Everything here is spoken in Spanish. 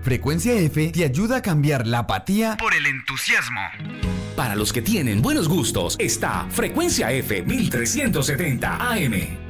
Frecuencia F te ayuda a cambiar la apatía por el entusiasmo. Para los que tienen buenos gustos, está Frecuencia F 1370 AM.